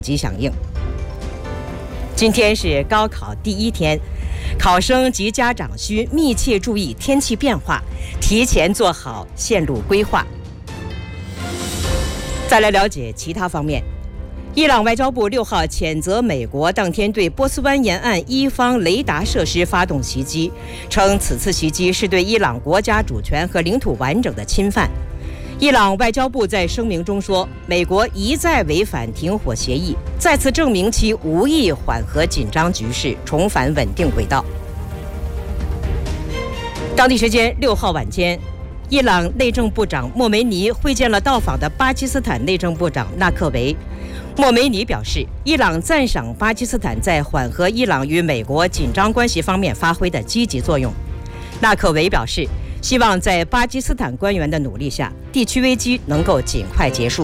及响应。今天是高考第一天，考生及家长需密切注意天气变化，提前做好线路规划。再来了解其他方面。伊朗外交部6号谴责美国当天对波斯湾沿岸伊方雷达设施发动袭击，称此次袭击是对伊朗国家主权和领土完整的侵犯。伊朗外交部在声明中说，美国一再违反停火协议，再次证明其无意缓和紧张局势，重返稳定轨道。当地时间6号晚间，伊朗内政部长莫梅尼会见了到访的巴基斯坦内政部长纳克维。莫梅尼表示，伊朗赞赏巴基斯坦在缓和伊朗与美国紧张关系方面发挥的积极作用。纳克维表示，希望在巴基斯坦官员的努力下，地区危机能够尽快结束。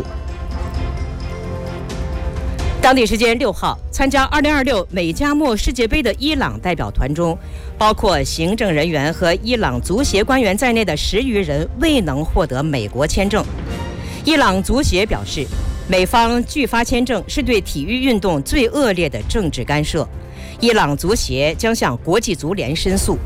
当地时间6号，参加2026美加墨世界杯的伊朗代表团中，包括行政人员和伊朗足协官员在内的10余人未能获得美国签证。伊朗足协表示，美方拒发签证是对体育运动最恶劣的政治干涉，伊朗足协将向国际足联申诉。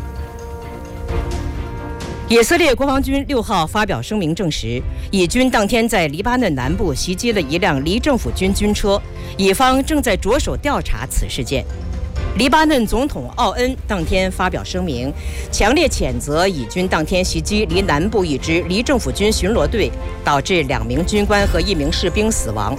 以色列国防军6号发表声明证实，以军当天在黎巴嫩南部袭击了一辆离政府军军车，以方正在着手调查此事件。黎巴嫩总统奥恩当天发表声明，强烈谴责以军当天袭击离南部一支离政府军巡逻队，导致2名军官和1名士兵死亡。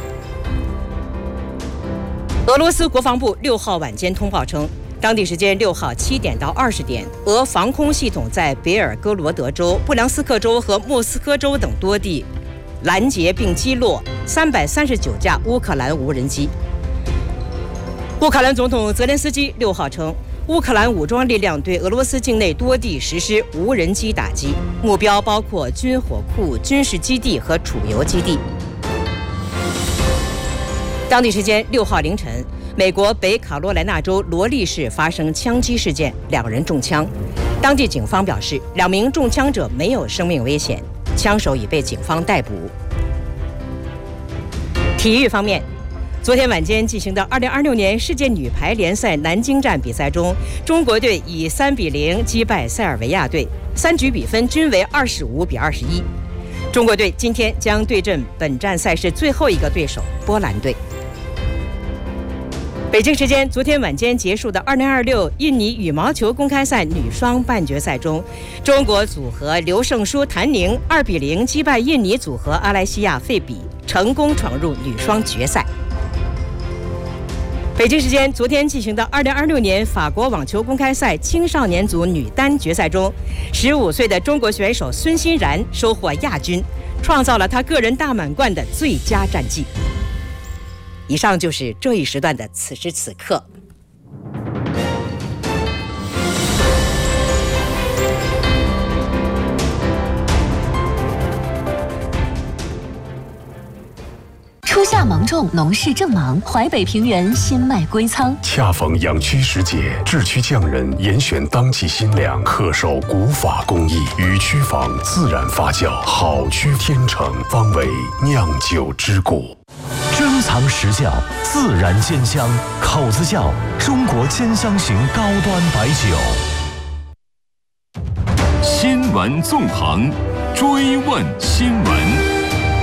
俄罗斯国防部6号晚间通报称，当地时间6号7点到20点，俄防空系统在别尔哥罗德州、布良斯克州和莫斯科州等多地拦截并击落339架乌克兰无人机。乌克兰总统泽连斯基6号称，乌克兰武装力量对俄罗斯境内多地实施无人机打击，目标包括军火库、军事基地和储油基地。当地时间6号凌晨，美国北卡罗来纳州罗利市发生枪击事件，2人中枪。当地警方表示，2名中枪者没有生命危险，枪手已被警方逮捕。体育方面，昨天晚间进行的2026年世界女排联赛南京站比赛中，中国队以3-0击败塞尔维亚队，3局比分均为25-21。中国队今天将对阵本站赛事最后一个对手波兰队。北京时间昨天晚间结束的2026印尼羽毛球公开赛女双半决赛中，中国组合刘胜书、谭宁2-0击败印尼组合阿莱西亚、费比，成功闯入女双决赛。北京时间昨天进行的2026年法国网球公开赛青少年组女单决赛中，15岁的中国选手孙欣然收获亚军，创造了她个人大满贯的最佳战绩。以上就是这一时段的此时此刻。 初夏芒种，农事正忙，淮北平原新麦归仓。 恰逢养曲时节，制曲匠人严选当季新粮，恪守古法工艺，与曲坊自然发酵，好曲天成，方为酿酒之谷。 珍藏实窖，自然鲜香，口子窖，中国兼香型高端白酒。 新闻纵横，追问新闻。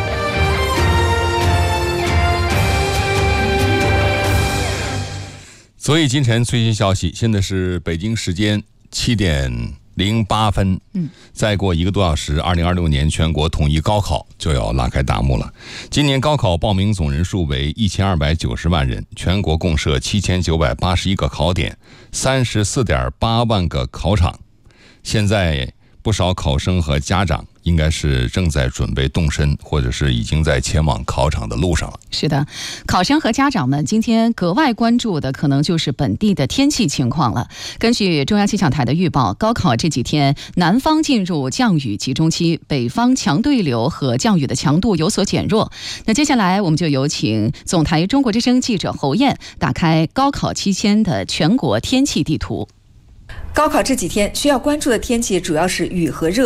所以今晨最新消息，现在是北京时间7点08分。再过1个多小时，2026年全国统一高考就要拉开大幕了。今年高考报名总人数为1290万人，全国共设7981个考点，34.8万个考场。现在不少考生和家长应该是正在准备动身，或者是已经在前往考场的路上了。 是的，考生和家长们今天格外关注的可能就是本地的天气情况了。根据中央气象台的预报，高考这几天南方进入降雨集中期，北方强对流和降雨的强度有所减弱。那接下来我们就有请总台中国之声记者侯燕打开高考期间的全国天气地图。 高考这几天需要关注的天气主要是雨和热。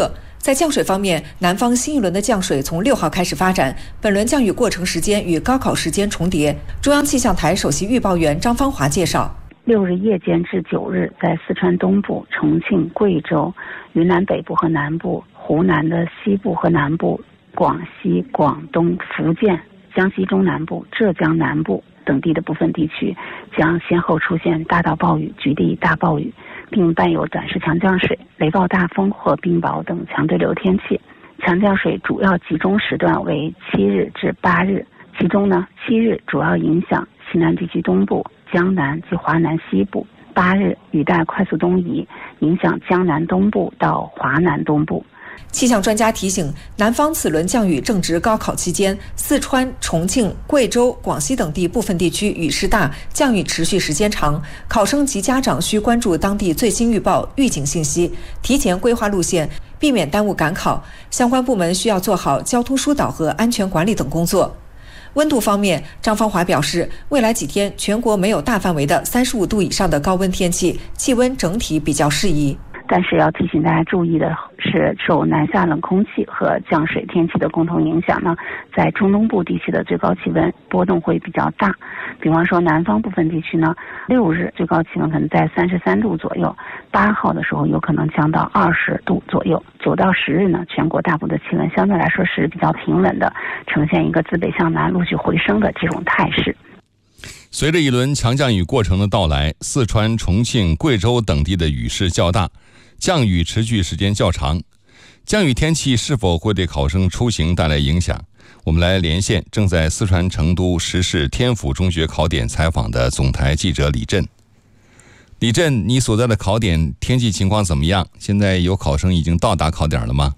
在降水方面，南方新一轮的降水从6号开始发展，本轮降雨过程时间与高考时间重叠。中央气象台首席预报员张芳华介绍 ，6日夜间至9日，在四川东部、重庆、贵州、云南北部和南部、湖南的西部和南部、广西、广东、福建、江西中南部、浙江南部等地的部分地区将先后出现大到暴雨、局地大暴雨，并伴有短时强降水、雷暴大风或冰雹等强对流天气。强降水主要集中时段为7日至8日，其中呢，7日主要影响西南地区东部、江南及华南西部；8日雨带快速东移，影响江南东部到华南东部。 气象专家提醒，南方此轮降雨正值高考期间，四川、重庆、贵州、广西等地部分地区雨势大，降雨持续时间长，考生及家长需关注当地最新预报、预警信息，提前规划路线，避免耽误赶考。相关部门需要做好交通疏导和安全管理等工作。温度方面，张芳华表示，未来几天全国没有大范围的35度以上的高温天气，气温整体比较适宜。 但是要提醒大家注意的是，受南下冷空气和降水天气的共同影响呢，在中东部地区的最高气温波动会比较大。比方说南方部分地区呢，6日最高气温可能在33度左右，8号的时候有可能降到20度左右。9到10日呢，全国大部的气温相对来说是比较平稳的，呈现一个自北向南陆续回升的这种态势。 随着一轮强降雨过程的到来，四川、重庆、贵州等地的雨势较大，降雨持续时间较长，降雨天气是否会对考生出行带来影响？我们来连线正在四川成都实施天府中学考点采访的总台记者李振。李振，你所在的考点天气情况怎么样？现在有考生已经到达考点了吗？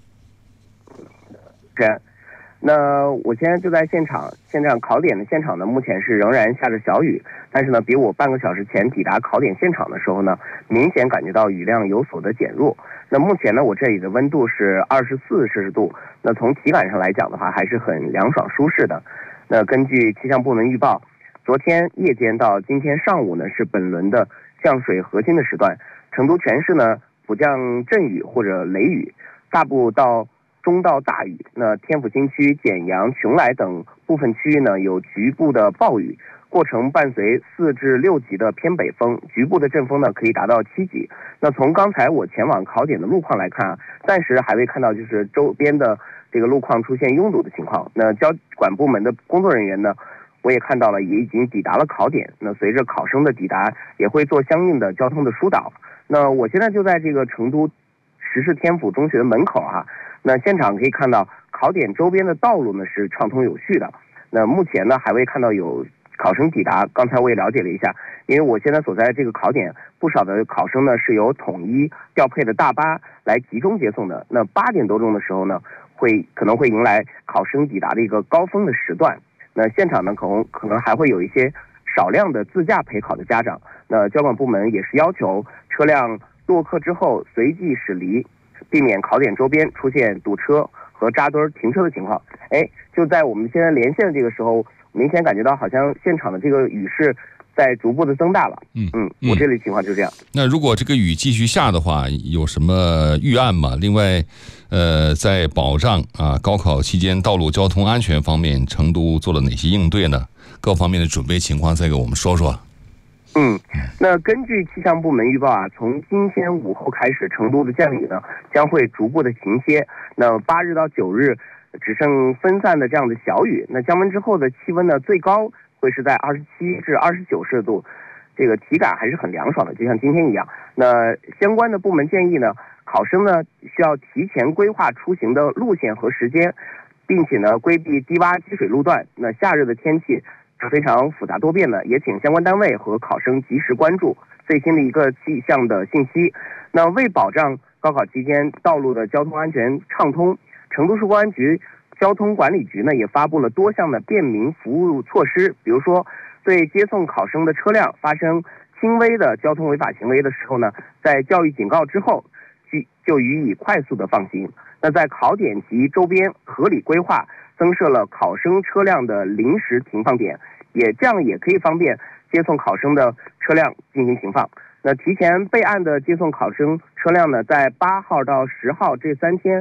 那我现在就在现场考点的现场呢，目前是仍然下着小雨，但是呢，比我半个小时前抵达考点现场的时候呢，明显感觉到雨量有所的减弱。那目前呢，我这里的温度是24摄氏度，那从体感上来讲的话，还是很凉爽舒适的。那根据气象部门预报，昨天夜间到今天上午呢，是本轮的降水核心的时段，成都全市呢普降阵雨或者雷雨，大部到中到大雨。那天府新区、简阳、邛崃等部分区域呢有局部的暴雨，过程伴随4至6级的偏北风，局部的阵风呢可以达到7级。那从刚才我前往考点的路况来看啊，暂时还未看到就是周边的这个路况出现拥堵的情况。那交管部门的工作人员呢，我也看到了，也已经抵达了考点。那随着考生的抵达，也会做相应的交通的疏导。那我现在就在这个成都实施天府中学的门口哈。那现场可以看到，考点周边的道路呢是畅通有序的。那目前呢还未看到有考生抵达。刚才我也了解了一下，因为我现在所在的这个考点，不少的考生呢是由统一调配的大巴来集中接送的。那8点多钟的时候呢，可能会迎来考生抵达的一个高峰的时段。那现场呢可能还会有一些少量的自驾陪考的家长。那交管部门也是要求车辆落客之后随即驶离，避免考点周边出现堵车和扎堆停车的情况。就在我们现在连线的这个时候，明显感觉到好像现场的这个雨势在逐步的增大了。我这里情况就这样。 那如果这个雨继续下的话，有什么预案吗？另外，在保障高考期间道路交通安全方面，成都做了哪些应对呢？各方面的准备情况再给我们说说。 那根据气象部门预报啊，从今天午后开始，成都的降雨呢将会逐步的停歇。那8日到9日只剩分散的这样的小雨。那降温之后的气温呢，最高会是在27至29摄氏度，这个体感还是很凉爽的，就像今天一样。那相关的部门建议呢，考生呢需要提前规划出行的路线和时间，并且呢规避低洼积水路段。那夏日的天气是非常复杂多变的，也请相关单位和考生及时关注最新的一个气象的信息。那为保障高考期间道路的交通安全畅通，成都市公安局交通管理局呢也发布了多项的便民服务措施。比如说，对接送考生的车辆发生轻微的交通违法行为的时候呢，在教育警告之后就予以快速的放行。那在考点及周边合理规划，增设了考生车辆的临时停放点，这样也可以方便接送考生的车辆进行停放。那提前备案的接送考生车辆呢，在8号到10号这3天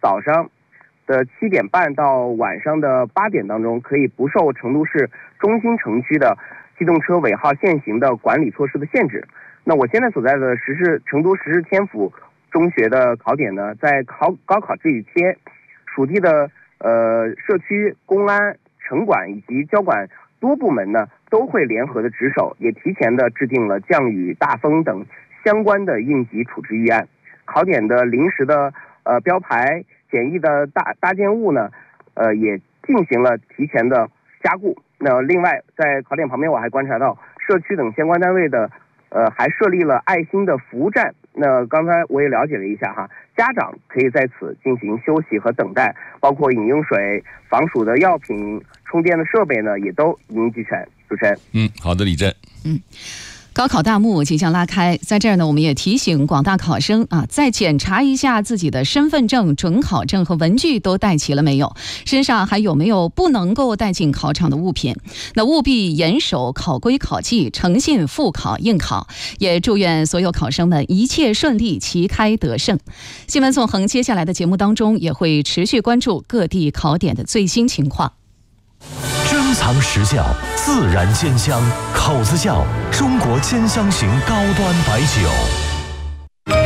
早上的7点半到晚上的8点当中，可以不受成都市中心城区的机动车尾号限行的管理措施的限制。那我现在所在的成都时事天府中学的考点呢，在高考这一天，属地的社区、公安、城管以及交管多部门呢，都会联合的值守，也提前的制定了降雨、大风等相关的应急处置预案。考点的临时的标牌、简易的搭建物呢，也进行了提前的加固。那另外，在考点旁边，我还观察到社区等相关单位的还设立了爱心的服务站。那刚才我也了解了一下哈，家长可以在此进行休息和等待，包括饮用水、防暑的药品、充电的设备呢，也都一应俱全。主持人， 好的，李震。 高考大幕即将拉开，在这儿呢，我们也提醒广大考生啊，再检查一下自己的身份证、准考证和文具都带齐了没有，身上还有没有不能够带进考场的物品。那务必严守考规考纪，诚信复考应考。也祝愿所有考生们一切顺利，旗开得胜。新闻纵横接下来的节目当中也会持续关注各地考点的最新情况。 珍藏实窖，自然鲜香，口子窖，中国兼香型高端白酒。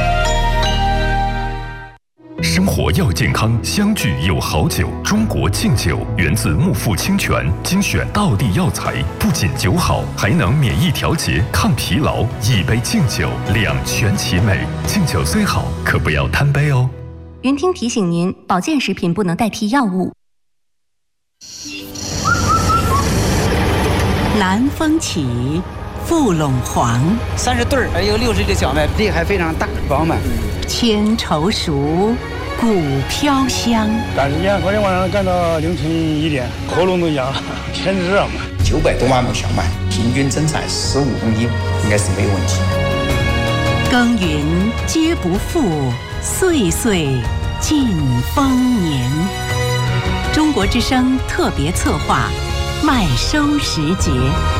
生活要健康，相聚有好酒。中国敬酒源自木富清泉，精选道地药材，不仅酒好，还能免疫调节、抗疲劳。一杯敬酒，两全其美。敬酒虽好，可不要贪杯哦。 云听提醒您，保健食品不能代替药物。 南风起，富陇黄，30对儿，有60个小麦，粒还非常大饱满。 千愁熟，谷飘香。 赶时间，昨天晚上干到凌晨1点，喉咙都痒了，天热嘛。 900多万亩小麦，平均增产15公斤，应该是没有问题。 耕耘皆不负，岁岁尽丰年。中国之声特别策划。麦收时节，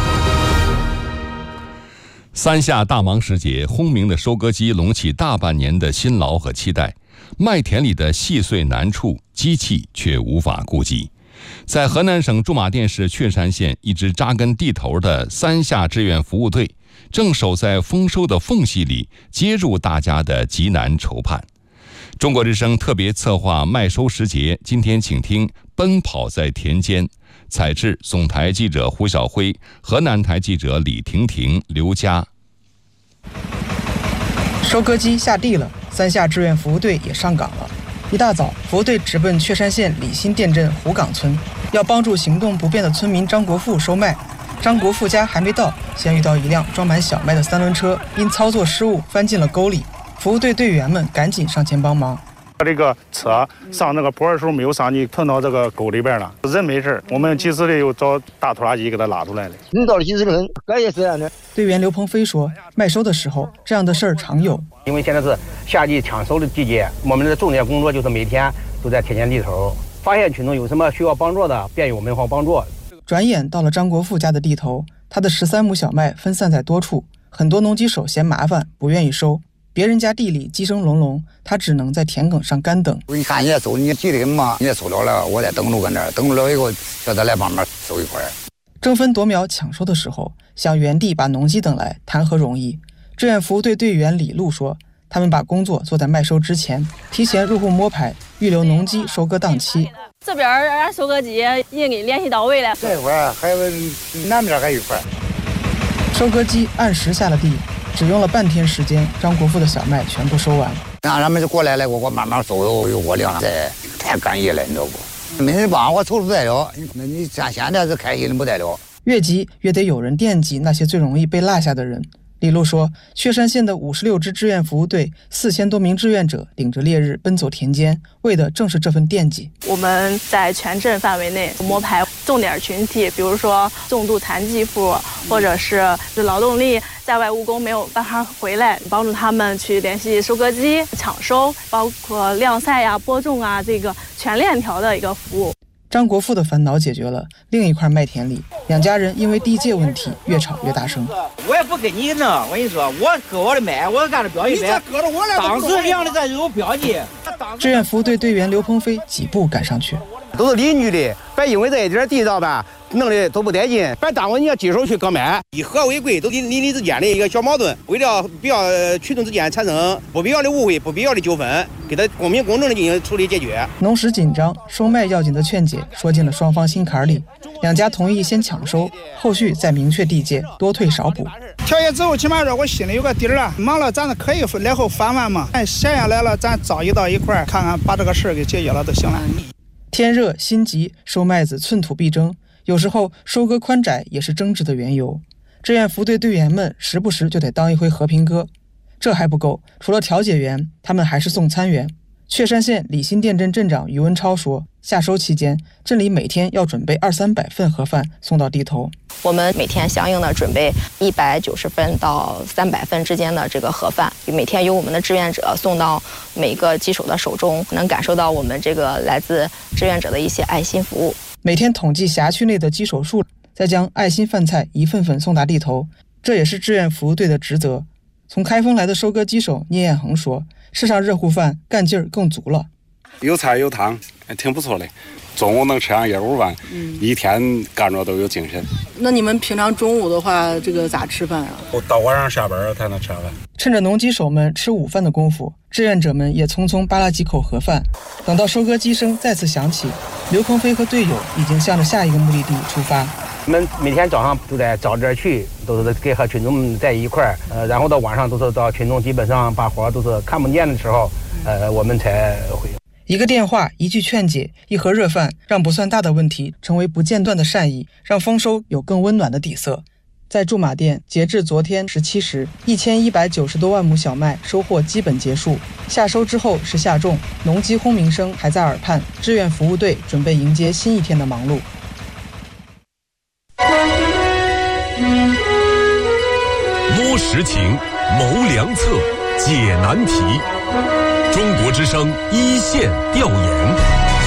三夏大忙时节，轰鸣的收割机隆起大半年的辛劳和期待，麦田里的细碎难处，机器却无法顾及。在河南省驻马店市确山县，一支扎根地头的三夏志愿服务队，正守在丰收的缝隙里，接入大家的急难愁盼。中国之声特别策划麦收时节，今天请听《奔跑在田间》。采制总台记者胡晓辉，河南台记者李婷婷、刘佳。 收割机下地了，三夏志愿服务队也上岗了。一大早，服务队直奔确山县李新店镇湖岗村，要帮助行动不便的村民张国富收麦。张国富家还没到，先遇到一辆装满小麦的3轮车，因操作失误翻进了沟里。服务队队员们赶紧上前帮忙。 这个车上那个坡的时候没有上去，碰到这个沟里边了，人没事，我们及时的又找大拖拉机给他拉出来了。 人到了及时的很，这也是这样的。 队员刘鹏飞说，麦收的时候这样的事儿常有， 因为现在是夏季抢收的季节，我们的重点工作就是每天都在田间地头，发现群众有什么需要帮助的，便与我们方帮助。 转眼到了张国富家的地头，他的13亩小麦分散在多处，很多农机手嫌麻烦，不愿意收。别人家地里鸡声隆隆，他只能在田埂上干等。 你看你也收，你急得很嘛，你也收了了，我再等着搁那儿，等着了以后叫他来帮忙收一块。 争分夺秒抢收的时候，想原地把农机等来，谈何容易？志愿服务队队员李路说，他们把工作做在麦收之前，提前入户摸排，预留农机收割档期。 这边收割机也给联系到位了， 这块还有南边还有一块。 收割机按时下了地。只用了半天时间，张国富的小麦全部收完。 让他们就过来了，我慢慢收，有我量了，这太干热了，你知道不？没人帮我抽不带了，那你像现在是开心的不带了。 越急越得有人惦记那些最容易被落下的人。李路说，确山县的56支志愿服务队4000多名志愿者顶着烈日奔走田间，为的正是这份惦记。 我们在全镇范围内摸排重点群体，比如说重度残疾户，或者是劳动力在外务工没有办法回来，帮助他们去联系收割机抢收，包括晾晒呀、播种啊，这个全链条的一个服务。 张国富的烦恼解决了，另一块麦田里，两家人因为地界问题越吵越大声。 我也不跟你弄，我跟你说，我割我的麦，我干着标记麦，当时量的这有标记。 志愿服务队队员刘鹏飞几步赶上去， 都是邻居的，别因为这一点地道吧，弄的都不带劲，别耽误人家接手去割麦。以和为贵，都邻里之间的一个小矛盾，为了不要群众之间产生不必要的误会、不必要的纠纷，给他公平公正的进行处理解决。 农时紧张，收麦要紧的劝解说进了双方心坎里，两家同意先抢收，后续再明确地界，多退少补。 调解之后，起码说我心里有个底儿了，忙了咱可以来后翻翻嘛。闲下来了，咱召集到一块儿，看看把这个事儿给解决了就行了。 天热心急，收麦子寸土必争，有时候收割宽窄也是争执的缘由。志愿服队队员们时不时就得当一回和平鸽。这还不够，除了调解员，他们还是送餐员。确山县李新店镇镇长于文超说，夏收期间，镇里每天要准备200-300份盒饭送到地头。 我们每天相应的准备190份到300份之间的这个盒饭，每天由我们的志愿者送到每个鸡手的手中，能感受到我们这个来自志愿者的一些爱心服务。 每天统计辖区内的鸡手数，再将爱心饭菜一份份送达地头，这也是志愿服务队的职责。从开封来的收割机手聂彦恒说，吃上热乎饭干劲儿更足了， 有菜有汤，挺不错的。中午能吃上1碗饭，一天干着都有精神。 那你们平常中午的话，这个咋吃饭啊？ 到晚上下班才能吃饭。 趁着农机手们吃午饭的功夫，志愿者们也匆匆扒拉几口盒饭。等到收割机声再次响起，刘鹏飞和队友已经向着下一个目的地出发。 我们每天早上都在找点去，都是给和群众们在一块儿，然后到晚上都是到群众基本上把活都是看不见的时候，我们才会。 一个电话，一句劝解，一盒热饭，让不算大的问题成为不间断的善意，让丰收有更温暖的底色。在驻马店，截至昨天17时，1190多万亩小麦收获基本结束。夏收之后是夏种，农机轰鸣声还在耳畔，志愿服务队准备迎接新一天的忙碌。 摸实情，谋良策，解难题。中国之声一线调研。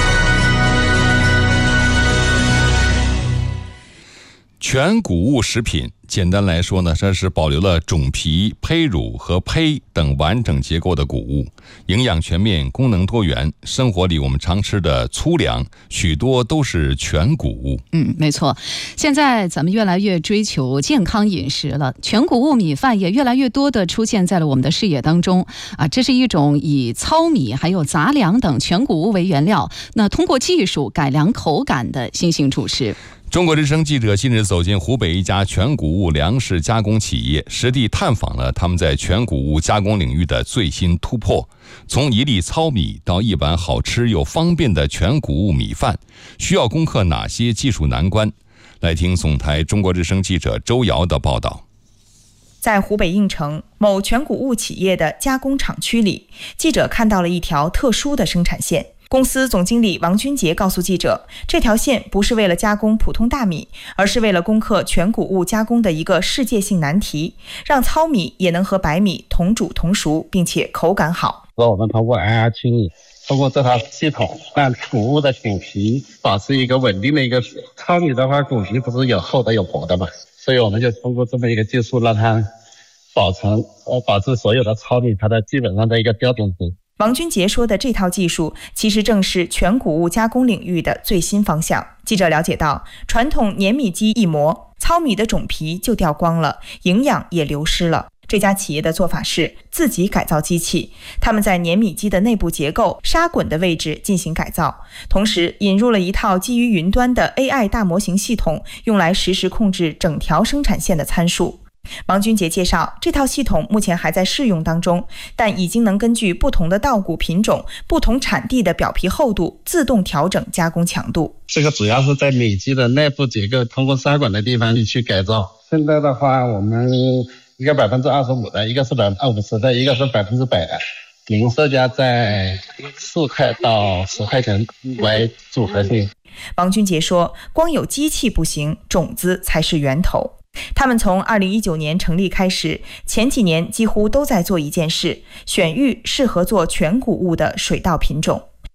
全谷物食品，简单来说呢，这是保留了种皮、胚乳和胚等完整结构的谷物，营养全面，功能多元。生活里我们常吃的粗粮，许多都是全谷物。 没错。现在咱们越来越追求健康饮食了，全谷物米饭也越来越多的出现在了我们的视野当中啊。这是一种以糙米还有杂粮等全谷物为原料，那通过技术改良口感的新型主食。 中国之声记者近日走进湖北一家全谷物粮食加工企业，实地探访了他们在全谷物加工领域的最新突破。从一粒糙米到一碗好吃又方便的全谷物米饭，需要攻克哪些技术难关？来听总台中国之声记者周瑶的报道。 在湖北应城某全谷物企业的加工厂区里，记者看到了一条特殊的生产线。公司总经理王军杰告诉记者，这条线不是为了加工普通大米，而是为了攻克全谷物加工的一个世界性难题，让糙米也能和白米同煮同熟，并且口感好。 我们通过 IR 区域，通过这套系统，让谷物的谷皮保持一个稳定的一个。糙米的话，谷皮不是有厚的有薄的嘛，所以我们就通过这么一个技术，让它保持所有的糙米它的基本上的一个标准值。 王军杰说的这套技术其实正是全谷物加工领域的最新方向。记者了解到，传统碾米机一磨，糙米的种皮就掉光了，营养也流失了。这家企业的做法是自己改造机器，他们在碾米机的内部结构、砂滚的位置进行改造，同时引入了一套基于云端的 AI 大模型系统，用来实时控制整条生产线的参数。王军杰介绍，这套系统目前还在试用当中，但已经能根据不同的稻谷品种、不同产地的表皮厚度自动调整加工强度。 这个主要是在米机的内部结构，通过砂管的地方去改造。现在的话，我们一个25%的，一个是50%的，一个是100%的，零售价在4块到10块钱为组合性。 王军杰说，光有机器不行，种子才是源头。他们从2019年成立开始，前几年几乎都在做一件事，选育适合做全谷物的水稻品种。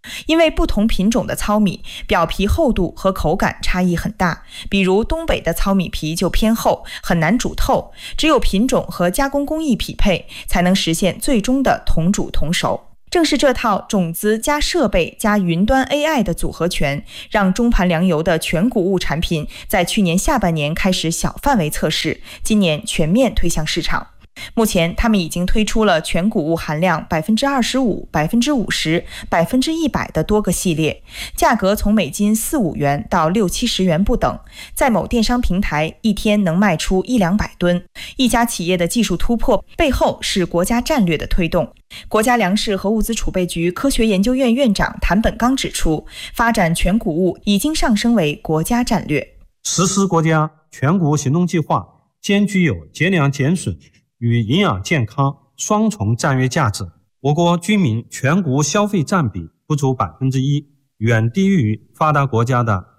因为不同品种的糙米表皮厚度和口感差异很大，比如东北的糙米皮就偏厚，很难煮透，只有品种和加工工艺匹配，才能实现最终的同煮同熟。正是这套种子加设备加云端 AI 的组合拳，让中盘粮油的全谷物产品在去年下半年开始小范围测试，今年全面推向市场。目前他们已经推出了全谷物含量 25%、50%、100%的多个系列，价格从每斤4-5元到60-70元不等，在某电商平台一天能卖出100-200吨。一家企业的技术突破背后是国家战略的推动。国家粮食和物资储备局科学研究院院长谭本刚指出，发展全谷物已经上升为国家战略。 实施国家全谷物行动计划，兼具有节粮减损与营养健康双重战略价值。我国居民全谷物消费占比不足 1%， 远低于发达国家的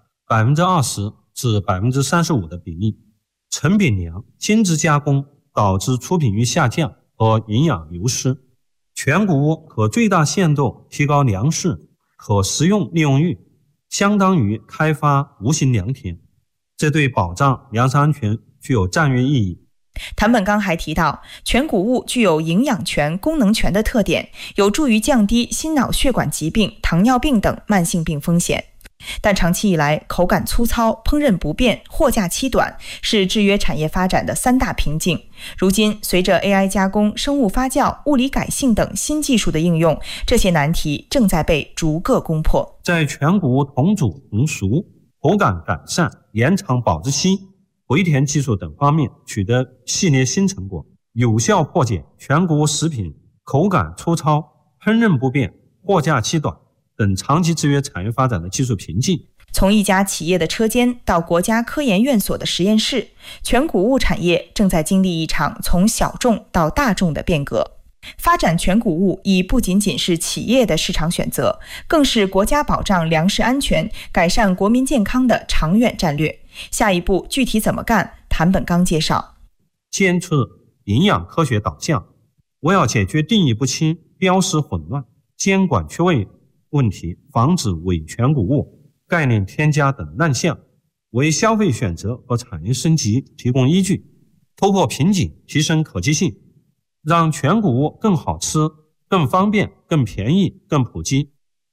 20%至 35% 的比例。成品粮精致加工导致出品率下降和营养流失。全谷物可最大限度提高粮食可食用利用率，相当于开发无形良田，这对保障粮食安全具有战略意义。 谭本刚还提到，全谷物具有营养权、功能权的特点，有助于降低心脑血管疾病、糖尿病等慢性病风险。但长期以来，口感粗糙、烹饪不便、货架期短是制约产业发展的3大瓶颈。如今，随着 AI 加工、生物发酵、物理改性等新技术的应用，这些难题正在被逐个攻破。 在全谷物同煮同熟、口感改善、延长保质期、回填技术等方面取得系列新成果，有效破解全谷物食品口感粗糙、烹饪不便、货架期短等长期制约产业发展的技术瓶颈。 从一家企业的车间到国家科研院所的实验室，全谷物产业正在经历一场从小众到大众的变革。发展全谷物已不仅仅是企业的市场选择，更是国家保障粮食安全、改善国民健康的长远战略。下一步具体怎么干？谭本刚介绍， 坚持营养科学导向，我要解决定义不清、标识混乱、监管缺位问题，防止伪全谷物、概念添加等乱象，为消费选择和产业升级提供依据，突破瓶颈，提升可及性，让全谷物更好吃、更方便、更便宜、更普及。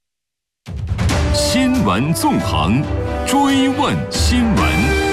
新闻纵横，追问新闻。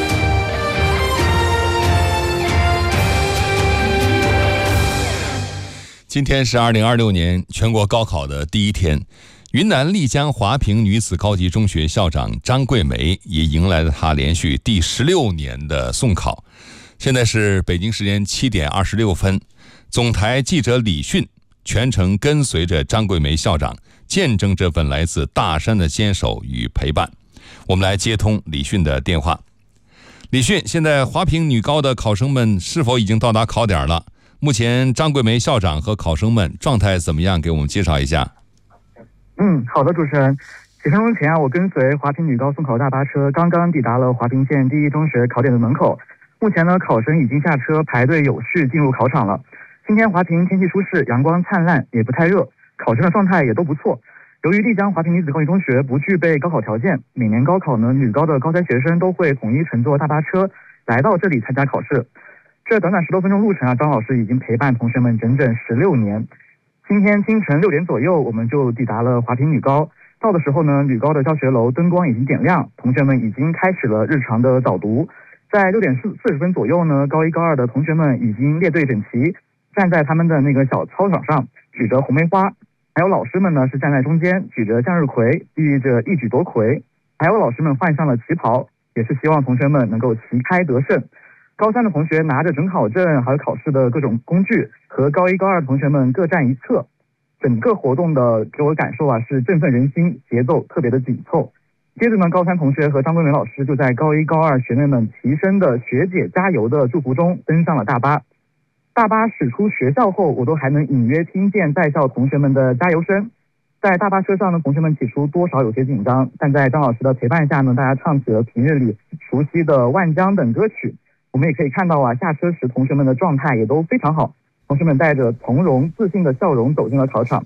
今天是2026年全国高考的第一天，云南丽江华坪女子高级中学校长张桂梅也迎来了她连续第16年的送考。现在是北京时间7点26分，总台记者李迅全程跟随着张桂梅校长，见证这份来自大山的坚守与陪伴。我们来接通李迅的电话。李迅，现在华坪女高的考生们是否已经到达考点了？目前张桂梅校长和考生们状态怎么样？给我们介绍一下。 好的，主持人。几分钟前我跟随华坪女高送考大巴车刚刚抵达了华坪县第一中学考点的门口。目前呢，考生已经下车排队有序进入考场了。今天华坪天气舒适，阳光灿烂，也不太热，考生的状态也都不错。由于丽江华坪女子高级中学不具备高考条件，每年高考呢，女高的高三学生都会统一乘坐大巴车来到这里参加考试。这短短10多分钟路程啊，张老师已经陪伴同学们整整16年。今天清晨6点左右，我们就抵达了华坪女高。到的时候呢，女高的教学楼灯光已经点亮，同学们已经开始了日常的早读。在6点40分左右呢，高一高二的同学们已经列队整齐，站在他们的那个小操场上，举着红梅花。还有老师们呢是站在中间，举着向日葵，寓意着一举夺魁。还有老师们换上了旗袍，也是希望同学们能够旗开得胜。高三的同学拿着准考证还有考试的各种工具，和高一高二的同学们各站一侧。整个活动的给我感受啊是振奋人心，节奏特别的紧凑。接着呢，高三同学和张桂梅老师就在高一高二学妹们齐声的学姐加油的祝福中登上了大巴。大巴驶出学校后，我都还能隐约听见在校同学们的加油声。在大巴车上呢，同学们起初多少有些紧张，但在张老师的陪伴下呢，大家唱起了平日里熟悉的《万江》等歌曲。我们也可以看到啊，下车时同学们的状态也都非常好，同学们带着从容自信的笑容走进了考场。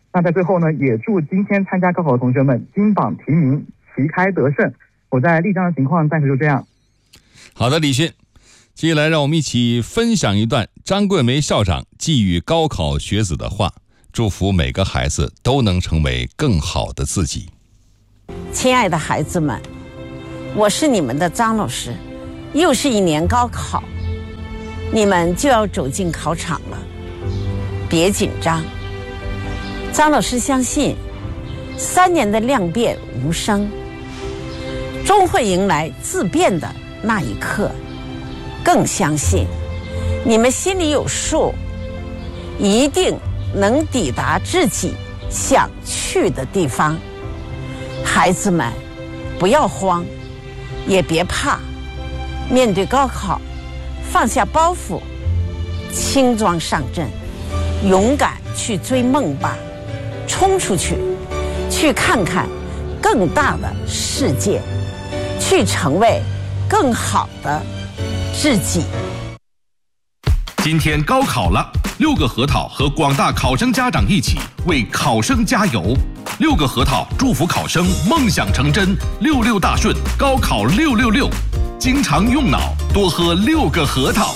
那在最后呢，也祝今天参加高考的同学们金榜题名，旗开得胜。我在丽江的情况暂时就这样。 好的，李迅。接下来让我们一起分享一段张桂梅校长寄予高考学子的话，祝福每个孩子都能成为更好的自己。 亲爱的孩子们，我是你们的张老师，又是一年高考，你们就要走进考场了，别紧张。张老师相信，3年的量变无声，终会迎来质变的那一刻。更相信你们心里有数，一定能抵达自己想去的地方。孩子们，不要慌，也别怕，面对高考，放下包袱，轻装上阵，勇敢去追梦吧，冲出去，去看看更大的世界，去成为更好的自己。 今天高考了，6个核桃和广大考生家长一起为考生加油。6个核桃祝福考生梦想成真，66大顺，高考666。经常用脑，多喝6个核桃。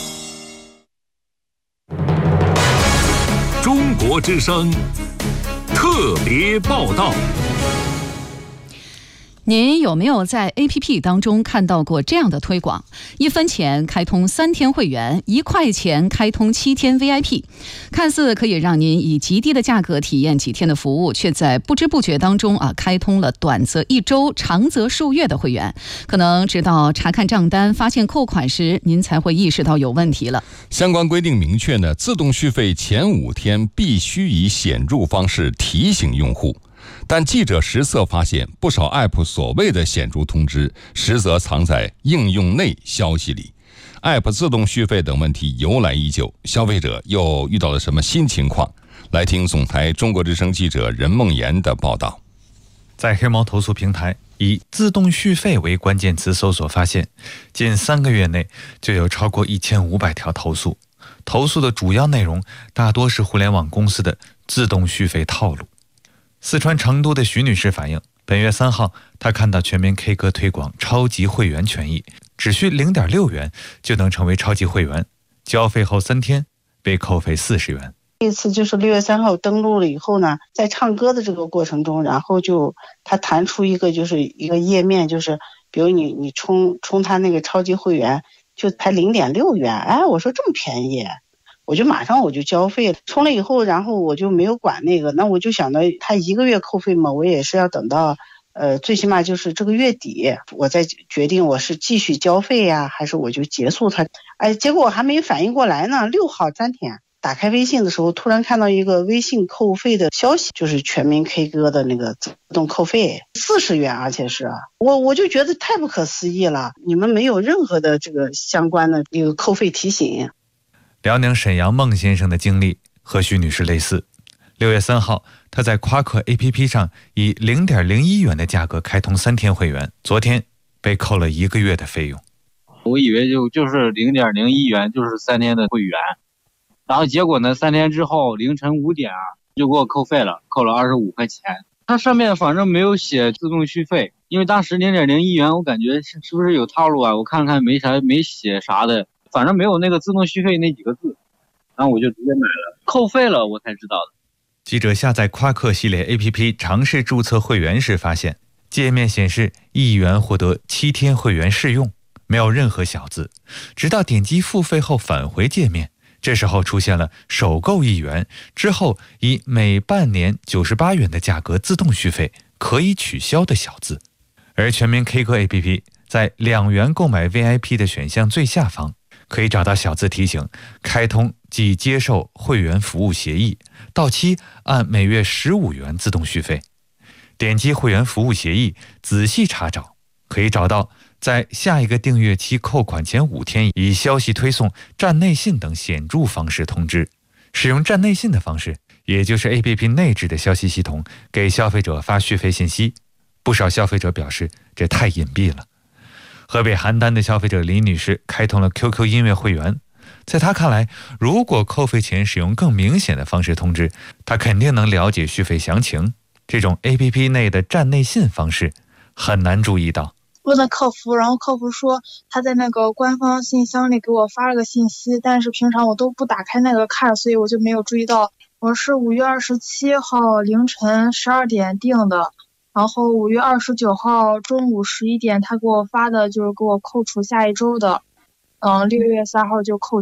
中国之声特别报道。 您有没有在 APP 当中看到过这样的推广？1分钱开通3天会员，1块钱开通7天 VIP， 看似可以让您以极低的价格体验几天的服务，却在不知不觉当中开通了短则1周，长则数月的会员。可能直到查看账单发现扣款时，您才会意识到有问题了。 相关规定明确呢，自动续费前5天必须以显著方式提醒用户。但记者实测发现，不少 App 所谓的显著通知，实则藏在应用内消息里。App 自动续费等问题由来已久，消费者又遇到了什么新情况？来听总台中国之声记者任梦妍的报道。 在黑猫投诉平台以自动续费为关键词搜索发现，近3个月内就有超过1500条投诉，投诉的主要内容大多是互联网公司的自动续费套路。四川成都的徐女士反映，本月3号，她看到全民 K 歌推广超级会员权益，只需0.6元就能成为超级会员，交费后3天被扣费40元。 这次就是6月3号登录了以后呢，在唱歌的这个过程中，然后就它弹出一个页面，就是比如你充它那个超级会员就才0.6元，哎，我说这么便宜。我就马上交费了，充了以后，然后我就没有管那个，那我就想到他1个月扣费嘛，我也是要等到最起码就是这个月底，我再决定我是继续交费呀，还是我就结束它。哎，结果我还没反应过来呢，6号3天打开微信的时候，突然看到一个微信扣费的消息，就是全民 K 歌的那个自动扣费40元，而且是我就觉得太不可思议了，你们没有任何的这个相关的一个扣费提醒。 辽宁沈阳孟先生的经历和徐女士类似。6月3号，他在夸克 APP 上以0.01元的价格开通3天会员，昨天被扣了1个月的费用。 我以为就是0.01元，就是3天的会员，然后结果呢，3天之后凌晨5点就给我扣费了，扣了25块钱。它上面反正没有写自动续费，因为当时0.01元，我感觉是不是有套路啊？我看看没写啥的。反正没有那个自动续费那几个字，然后我就直接买了，扣费了我才知道的。 记者下载夸克系列 APP 尝试注册会员时发现，界面显示1元获得7天会员试用，没有任何小字，直到点击付费后返回界面，这时候出现了首购1元之后以每半年98元的价格自动续费可以取消的小字。而全民 K 歌 APP 在2元购买 VIP 的选项最下方可以找到小字提醒，开通即接受会员服务协议，到期按每月15元自动续费。点击会员服务协议，仔细查找，可以找到在下一个订阅期扣款前5天以消息推送、站内信等显著方式通知。使用站内信的方式，也就是 APP 内置的消息系统给消费者发续费信息。不少消费者表示这太隐蔽了。河北邯郸的消费者李女士开通了 QQ 音乐会员， 在他看来，如果扣费前使用更明显的方式通知，他肯定能了解续费详情。这种 APP 内的站内信方式很难注意到。 问了客服，然后客服说他在那个官方信箱里给我发了个信息，但是平常我都不打开那个看，所以我就没有注意到。我是5月27号凌晨12点订的，然后5月29号中午11点他给我发的就是给我扣除下一周的，6月3号就扣